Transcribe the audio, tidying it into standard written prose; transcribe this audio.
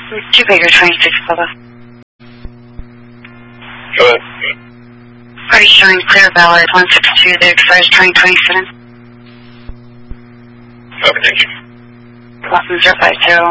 2 Baker 26 Papa. Go ahead. Party showing clear valid 162 that expires 2027. Okay, thank you. Welcome 050.